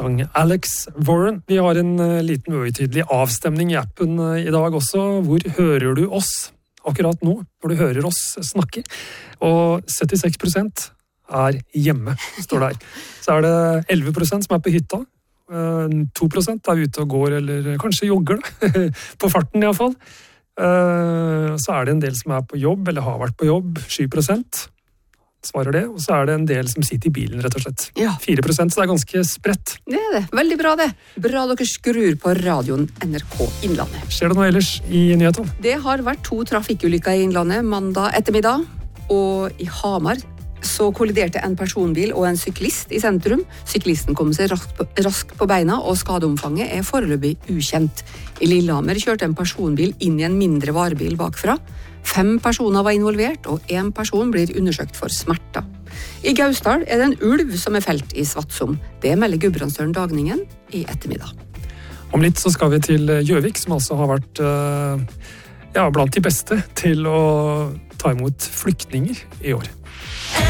sang Alex Warren. Vi har en liten uhøytidelig avstemning i appen i dag også. Hvor hører du oss akkurat nå, når du hører oss snakke? Og 76% er hjemme, står der. Så er det 11% som er på hytta. 2% er ute og går, eller kanskje jogger da. På farten i hvert fall. Så er det en del som er på jobb, eller har vært på jobb. 7% svarer det, og så er det en del som sitter i bilen, rett og slett. Ja. 4%, så det er ganske spredt. Det er det. Veldig bra det. Bra dere skrur på radioen NRK Innlandet. Skjer det noe ellers i nyhetene? Det har vært 2 trafikkulykker i Innlandet mandag ettermiddag, og i Hamar så kolliderte en personbil og en syklist i sentrum. Syklisten kom seg raskt på beina, og skadeomfanget er foreløpig ukjent. I Lillehammer kjørte en personbil inn i en mindre varebil bakfra. 5 personer var involvert, og 1 person blir undersøkt for smerter. I Gausdal er det en ulv som er felt i Svatsum. Det melder Gudbrandsdølen Dagningen i ettermiddag. Om litt så skal vi til Gjøvik, som altså har vært blant de beste til å ta imot flyktninger i år.